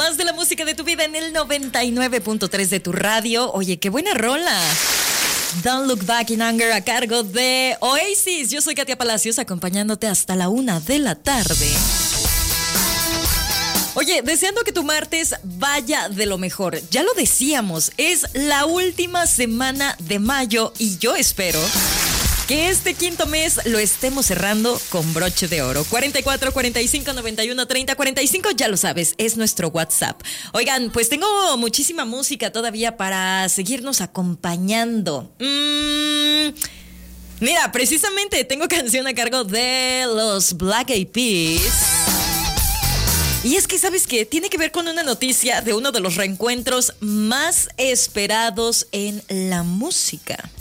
Más de la música de tu vida en el 99.3 de tu radio. Oye, qué buena rola. Don't Look Back in Anger a cargo de Oasis. Yo soy Katia Palacios, acompañándote hasta la 1 de la tarde. Oye, deseando que tu martes vaya de lo mejor. Ya lo decíamos, es la última semana de mayo y yo espero que este quinto mes lo estemos cerrando con broche de oro. 44 45 91 30 45, ya lo sabes, es nuestro WhatsApp. Oigan, pues tengo muchísima música todavía para seguirnos acompañando. Mira, precisamente tengo canción a cargo de los Black Eyed Peas. Y es que, ¿sabes qué? Tiene que ver con una noticia de uno de los reencuentros más esperados en la música.